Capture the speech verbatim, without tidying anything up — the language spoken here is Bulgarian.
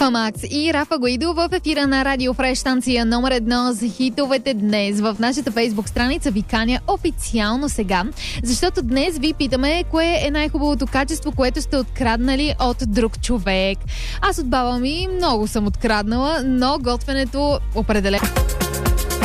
Фамакс и Рафа Гуидо в ефира на Радио Фреш, станция номер едно за хитовете днес. В нашата фейсбук страница ви каня официално сега, защото днес ви питаме кое е най-хубавото качество, което сте откраднали от друг човек. Аз от баба ми много съм откраднала, но готвенето определено.